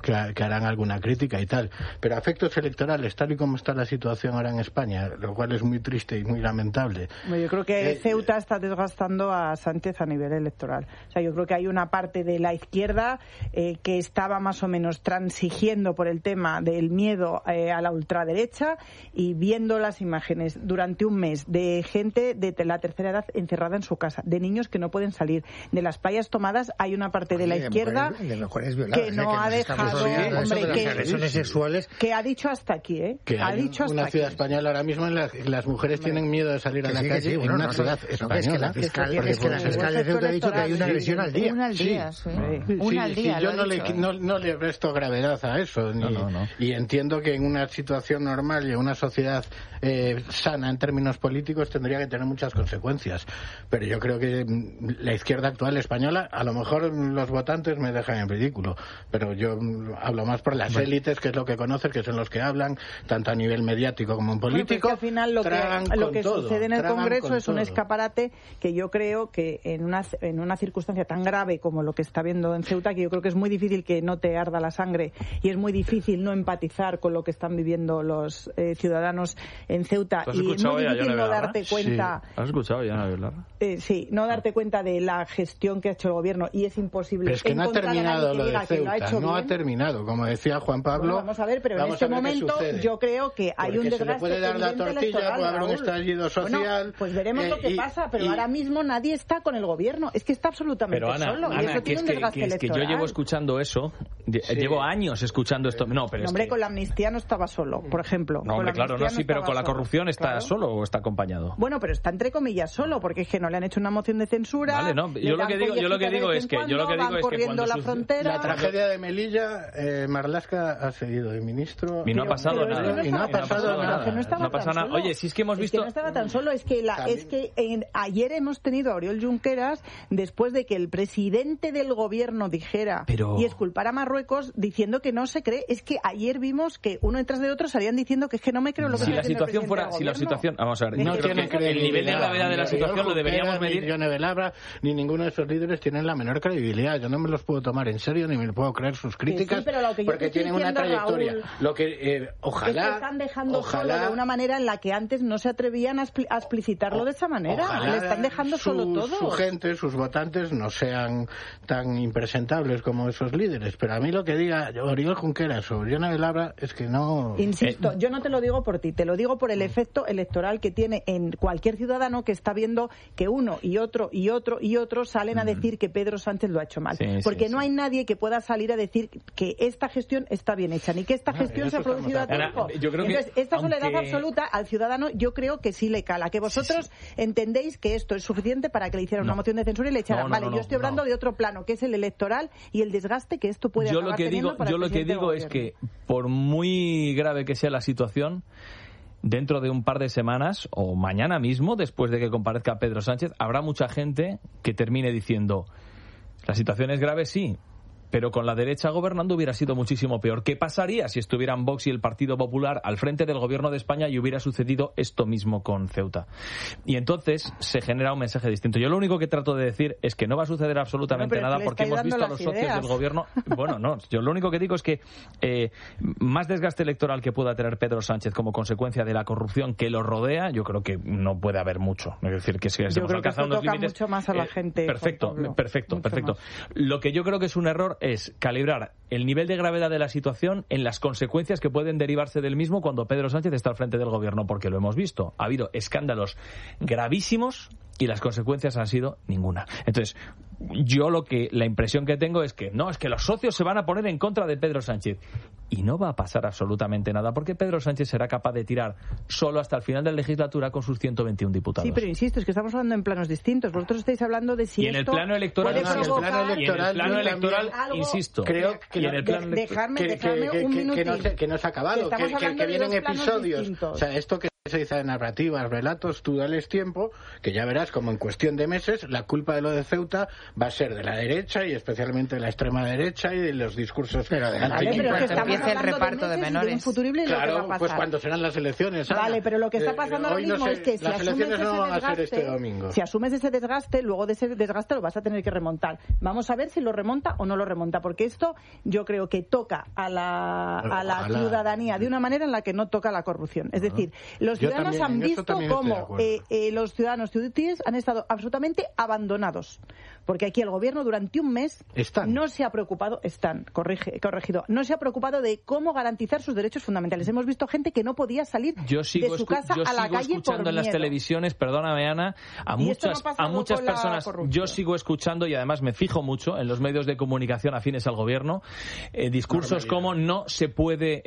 que harán alguna crítica y tal. Pero a efectos electorales, tal y como está la situación ahora en España, lo cual es muy triste y muy lamentable. Bueno, yo creo que Ceuta está desgastando a Sánchez a nivel electoral. O sea, yo creo que hay una parte de la izquierda que estaba más o menos transigiendo por el tema del miedo a la ultraderecha, y viendo las imágenes durante un mes de gente de la tercera edad encerrada en su casa, de niños que no pueden salir, de las playas tomadas, hay una parte de la izquierda que no ha dejado, que ha dicho hasta aquí, que ha dicho hasta una ciudad española ahora mismo en la que las mujeres tienen miedo de salir a la calle en una ciudad española. Es que la fiscal de Ceuta ha dicho que hay una agresión al día. Una al día, sí. Una al día. Yo no le resto gravedad a eso. Y entiendo que en una situación normal y en una sociedad sana en términos políticos tendría que tener muchas consecuencias. Pero yo creo que la izquierda actual española, a lo mejor los votantes me dejan en ridículo, pero yo hablo más por las élites, que es lo que conocen, que son los que hablan, tanto a nivel mediático como en político. Bueno, pues al final lo que sucede en el Congreso es un escaparate que yo creo que en una circunstancia tan grave como lo que está viendo en Ceuta, que yo creo que es muy difícil que no te arda la sangre y es muy difícil no empatizar con lo que están viviendo los ciudadanos en Ceuta, y es muy difícil no darte cuenta. ¿Has escuchado ya a Belarra? Sí, no darte cuenta de la gestión que ha hecho el gobierno, y es imposible. Pero es que no ha terminado lo de Ceuta, no ha terminado, como decía Juan Pablo. Bueno, vamos a ver, pero en este momento yo creo que hay un desgaste. Se le puede dar la tortilla, puede haber un estallido social. Bueno, pues veremos lo que pasa, pero ahora mismo nadie está con el gobierno, es que está absolutamente solo, y eso tiene un desgaste electoral. Que yo llevo escuchando eso, llevo años escuchando esto. Hombre, con la amnistía no estaba solo, por ejemplo. No, hombre, claro, no, sí, pero con la corrupción está solo o está acompañado. Bueno, pero está entre comillas solo, porque es que no le han hecho una moción de censura. Vale, no, yo lo que digo es que cuando la tragedia de Melilla, Marlaska ha seguido de ministro y no ha pasado nada. Y no ha pasado nada. No pasa nada. Oye, si es que hemos visto, que no estaba tan solo, ayer hemos tenido a Oriol Junqueras, después de que el presidente del gobierno dijera y exculpara a Marruecos, diciendo que no se cree. Es que ayer vimos que uno detrás de otro salían diciendo que es que no me creo lo que si la situación fuera, vamos a ver, no creo que el nivel de gravedad de la situación lo deberíamos medir. Ni Yone Belarra ni ninguno de esos líderes tienen la menor credibilidad. Yo no me los puedo tomar en serio ni me puedo creer sus críticas, porque tienen una trayectoria. Raúl, lo que ojalá es que están dejando solo de una manera en la que antes no se atrevían a explicitarlo de esa manera. Le están dejando solo todo. Su gente, sus votantes no sean tan impresentables como esos líderes. Pero a mí lo que diga Oriol Junqueras o Yone Belarra es que no. Insisto, yo no te lo digo por ti, te lo digo por el efecto electoral que tiene en cualquier ciudadano que está viendo que uno y otro y otro y otro salen a decir que Pedro Sánchez lo ha hecho mal. Porque no hay nadie que pueda salir a decir que esta gestión está bien hecha, ni que esta gestión se ha producido a tiempo. Entonces, esta soledad absoluta al ciudadano yo creo que sí le cala. Que vosotros entendéis que esto es suficiente para que le hicieran una moción de censura y le echaran. Yo estoy hablando de otro plano, que es el electoral y el desgaste que esto puede acabar teniendo para el presidente del gobierno. Yo lo que digo es que, por muy grave que sea la situación, dentro de un par de semanas o mañana mismo, después de que comparezca Pedro Sánchez, habrá mucha gente que termine diciendo: la situación es grave, sí, pero con la derecha gobernando hubiera sido muchísimo peor. ¿Qué pasaría si estuvieran Vox y el Partido Popular al frente del gobierno de España y hubiera sucedido esto mismo con Ceuta? Y entonces se genera un mensaje distinto. Yo lo único que trato de decir es que no va a suceder absolutamente nada, porque hemos visto a los socios del gobierno. Bueno, no, yo lo único que digo es que más desgaste electoral que pueda tener Pedro Sánchez como consecuencia de la corrupción que lo rodea, yo creo que no puede haber mucho. Es decir, que si hemos alcanzado unos límites. Mucho más a la gente. Perfecto. Lo que yo creo que es un error es calibrar el nivel de gravedad de la situación en las consecuencias que pueden derivarse del mismo cuando Pedro Sánchez está al frente del gobierno, porque lo hemos visto. Ha habido escándalos gravísimos y las consecuencias han sido ninguna. Entonces, yo la impresión que tengo es que no, es que los socios se van a poner en contra de Pedro Sánchez. Y no va a pasar absolutamente nada, porque Pedro Sánchez será capaz de tirar solo hasta el final de la legislatura con sus 121 diputados. Sí, pero insisto, es que estamos hablando en planos distintos. Vosotros estáis hablando de si y en el plano electoral, insisto, creo que dejarme un minutín. Que no se ha acabado, que vienen episodios. O sea, esto que se dice de narrativas, relatos, tú dales tiempo, que ya verás como en cuestión de meses la culpa de lo de Ceuta va a ser de la derecha y especialmente de la extrema derecha y de los discursos pero que empiece el reparto de menores. Claro, pues cuando serán las elecciones. Vale, pero lo que está pasando ahora mismo es que las elecciones no van a ser este domingo. Si asumes ese desgaste, luego de ese desgaste lo vas a tener que remontar. Vamos a ver si lo remonta o no lo remonta, porque esto yo creo que toca a la ciudadanía de una manera en la que no toca la corrupción. Es decir, los ciudadanos han visto cómo los ciudadanos ciudadanos han estado absolutamente abandonados, porque aquí el gobierno durante un mes no se ha preocupado, corregido, no se ha preocupado de cómo garantizar sus derechos fundamentales. Hemos visto gente que no podía salir de su casa a la calle por miedo. Yo sigo escuchando en las televisiones, perdóname Ana, a muchas personas, yo sigo escuchando y además me fijo mucho en los medios de comunicación afines al gobierno, discursos como no se puede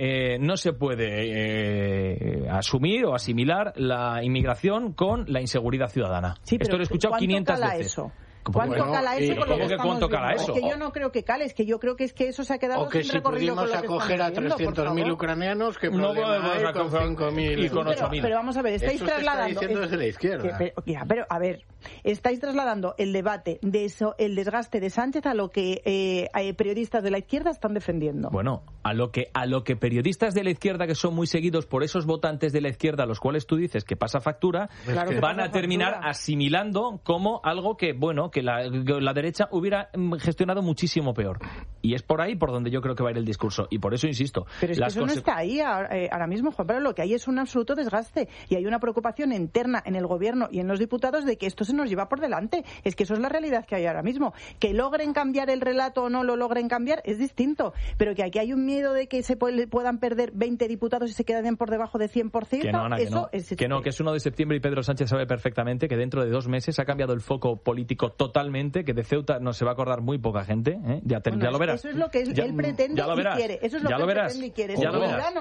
asumir o asimilar la inmigración con la inseguridad ciudadana. Sí, esto lo he escuchado 500 veces. Eso? ¿Cuánto cala eso con lo que estamos viendo? Es que yo no creo que cale, es que yo creo que eso se ha quedado sin recorrido con lo que estamos viendo. O que si pudimos acoger a 300.000 ucranianos, que no podemos acoger con 5.000 y con 8.000. Pero vamos a ver, estáis trasladando... Eso se está diciendo desde la izquierda. Pero a ver, estáis trasladando el debate de eso, el desgaste de Sánchez a lo que periodistas de la izquierda están defendiendo. Bueno, a lo que periodistas de la izquierda, que son muy seguidos por esos votantes de la izquierda a los cuales tú dices que pasa factura, van a terminar asimilando como algo que, bueno, que la derecha hubiera gestionado muchísimo peor. Y es por ahí por donde yo creo que va a ir el discurso. Y por eso insisto. Pero es que eso no está ahí ahora mismo, Juan Pablo. Lo que hay es un absoluto desgaste. Y hay una preocupación interna en el gobierno y en los diputados de que esto se nos lleva por delante. Es que eso es la realidad que hay ahora mismo. Que logren cambiar el relato o no lo logren cambiar es distinto. Pero que aquí hay un miedo de que se puedan perder 20 diputados y se queden por debajo de 100%. Que no, Ana, eso que es 1 de septiembre y Pedro Sánchez sabe perfectamente que dentro de 2 meses ha cambiado el foco político totalmente, que de Ceuta no se va a acordar muy poca gente, ya lo verás. Eso es lo que él pretende y quiere. Eso es lo que él pretende y quiere. Ya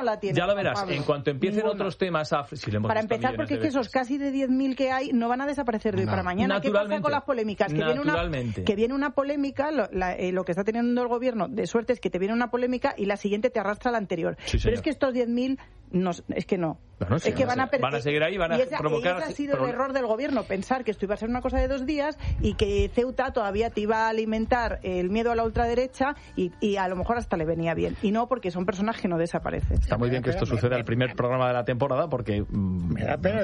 lo verás. En cuanto empiecen otros temas... Para empezar, porque es que esos casi de 10.000 que hay no van a desaparecer de hoy para mañana. ¿Qué pasa con las polémicas? Que viene una polémica, lo que está teniendo el gobierno de suerte es que te viene una polémica y la siguiente te arrastra a la anterior. Sí, pero es que estos 10.000 es que no. Bueno, sí, es que van a seguir ahí, van a provocar... Ese ha sido el error del gobierno, pensar que esto iba a ser una cosa de 2 días y que Ceuta todavía te iba a alimentar el miedo a la ultraderecha y a lo mejor hasta le venía bien. Y no, porque son personas que no desaparecen. Está muy bien que esto suceda al primer programa de la temporada porque... Me da pena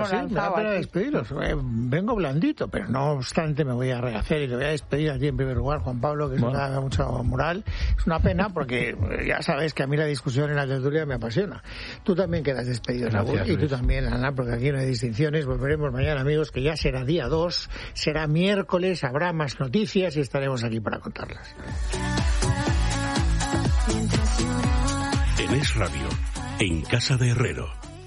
despedirlos, vengo blandito, pero no obstante me voy a rehacer y le voy a despedir a ti en primer lugar, Juan Pablo, que es una mucha moral. Es una pena porque ya sabes que a mí la discusión en la tertulia me apasiona. Tú también quedas despedido, Raúl, y tú también, Ana, porque aquí no hay distinciones. Volveremos mañana, amigos, que ya será día 2, será miércoles, habrá más noticias y estaremos aquí para contarlas. En Es Radio, en Casa de Herrero.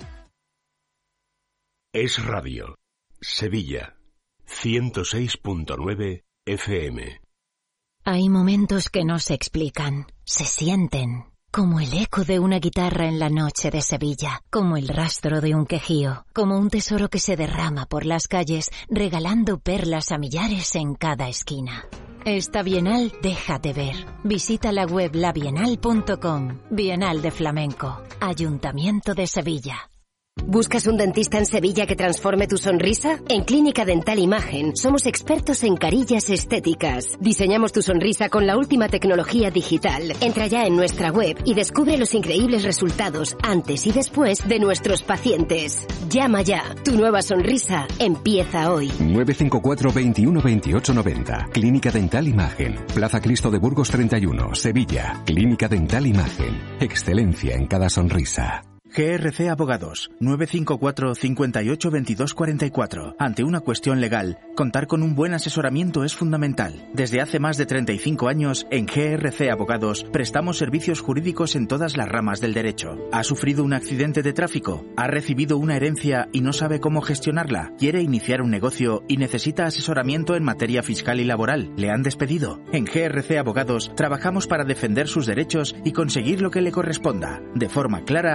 Es Radio, Sevilla, 106.9 FM. Hay momentos que no se explican, se sienten. Como el eco de una guitarra en la noche de Sevilla, como el rastro de un quejío, como un tesoro que se derrama por las calles, regalando perlas a millares en cada esquina. Esta Bienal déjate ver. Visita la web labienal.com. Bienal de Flamenco. Ayuntamiento de Sevilla. ¿Buscas un dentista en Sevilla que transforme tu sonrisa? En Clínica Dental Imagen somos expertos en carillas estéticas. Diseñamos tu sonrisa con la última tecnología digital. Entra ya en nuestra web y descubre los increíbles resultados antes y después de nuestros pacientes. Llama ya. Tu nueva sonrisa empieza hoy. 954 21 28 90. Clínica Dental Imagen. Plaza Cristo de Burgos 31, Sevilla. Clínica Dental Imagen. Excelencia en cada sonrisa. GRC Abogados, 954 58 22 44. Ante una cuestión legal, contar con un buen asesoramiento es fundamental. Desde hace más de 35 años, en GRC Abogados, prestamos servicios jurídicos en todas las ramas del derecho. ¿Ha sufrido un accidente de tráfico? ¿Ha recibido una herencia y no sabe cómo gestionarla? ¿Quiere iniciar un negocio y necesita asesoramiento en materia fiscal y laboral? ¿Le han despedido? En GRC Abogados, trabajamos para defender sus derechos y conseguir lo que le corresponda, de forma clara y en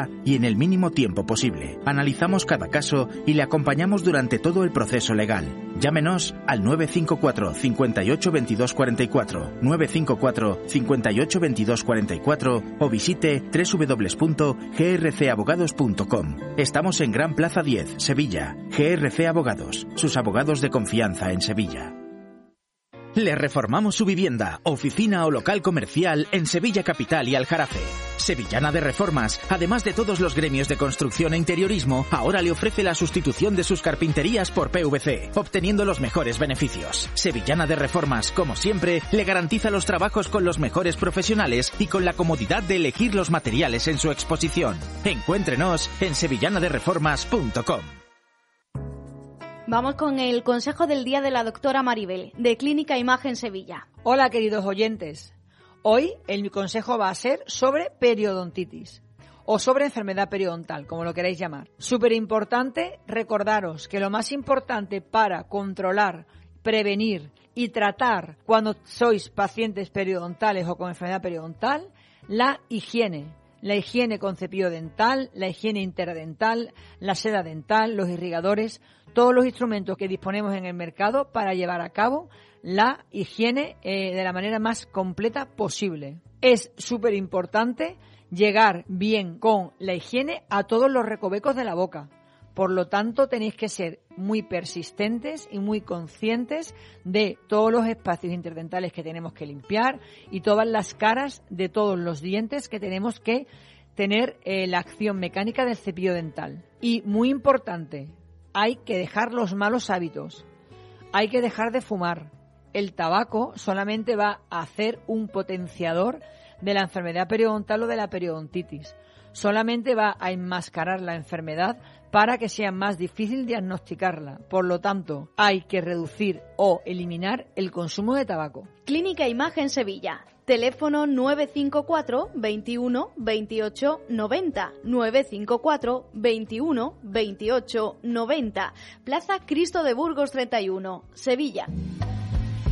el mínimo tiempo posible. Analizamos cada caso y le acompañamos durante todo el proceso legal. Llámenos al 954 58 22 44, 954 58 22 44 o visite www.grcabogados.com. Estamos en Gran Plaza 10, Sevilla. GRC Abogados, sus abogados de confianza en Sevilla. Le reformamos su vivienda, oficina o local comercial en Sevilla Capital y Aljarafe. Sevillana de Reformas, además de todos los gremios de construcción e interiorismo, ahora le ofrece la sustitución de sus carpinterías por PVC, obteniendo los mejores beneficios. Sevillana de Reformas, como siempre, le garantiza los trabajos con los mejores profesionales y con la comodidad de elegir los materiales en su exposición. Encuéntrenos en sevillanadereformas.com. Vamos con el consejo del día de la doctora Maribel, de Clínica Imagen Sevilla. Hola, queridos oyentes. Hoy mi consejo va a ser sobre periodontitis o sobre enfermedad periodontal, como lo queráis llamar. Súper importante recordaros que lo más importante para controlar, prevenir y tratar cuando sois pacientes periodontales o con enfermedad periodontal, la higiene. La higiene con cepillo dental, la higiene interdental, la seda dental, los irrigadores, todos los instrumentos que disponemos en el mercado para llevar a cabo la higiene de la manera más completa posible. Es súper importante llegar bien con la higiene a todos los recovecos de la boca. Por lo tanto, tenéis que ser muy persistentes y muy conscientes de todos los espacios interdentales que tenemos que limpiar y todas las caras de todos los dientes que tenemos que tener la acción mecánica del cepillo dental. Y muy importante, hay que dejar los malos hábitos. Hay que dejar de fumar. El tabaco solamente va a hacer un potenciador de la enfermedad periodontal o de la periodontitis. Solamente va a enmascarar la enfermedad para que sea más difícil diagnosticarla. Por lo tanto, hay que reducir o eliminar el consumo de tabaco. Clínica Imagen Sevilla. Teléfono 954 21 28 90. 954 21 28 90. Plaza Cristo de Burgos 31, Sevilla.